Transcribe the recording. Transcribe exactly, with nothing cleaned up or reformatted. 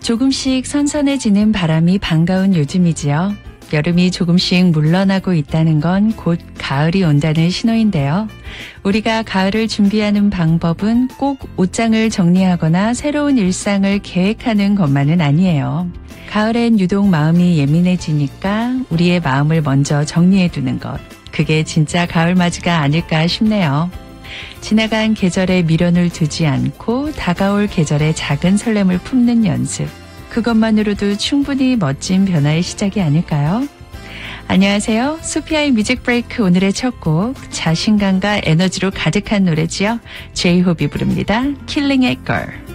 조금씩 선선해지는 바람이 반가운 요즘이지요. 여름이 조금씩 물러나고 있다는 건 곧 가을이 온다는 신호인데요. 우리가 가을을 준비하는 방법은 꼭 옷장을 정리하거나 새로운 일상을 계획하는 것만은 아니에요. 가을엔 유독 마음이 예민해지니까 우리의 마음을 먼저 정리해두는 것. 그게 진짜 가을맞이가 아닐까 싶네요. 지나간 계절에 미련을 두지 않고 다가올 계절에 작은 설렘을 품는 연습. 그것만으로도 충분히 멋진 변화의 시작이 아닐까요? 안녕하세요. 소피아의 뮤직 브레이크 오늘의 첫 곡 자신감과 에너지로 가득한 노래지요. 제이홉이 부릅니다. Killing a Girl.